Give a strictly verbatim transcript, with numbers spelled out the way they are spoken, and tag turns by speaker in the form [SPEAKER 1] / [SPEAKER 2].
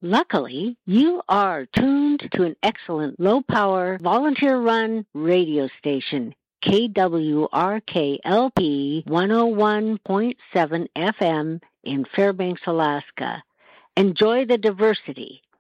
[SPEAKER 1] Luckily, you are tuned to an excellent low-power, volunteer-run radio station, K W R K L P one oh one point seven F M in Fairbanks, Alaska. Enjoy the diversity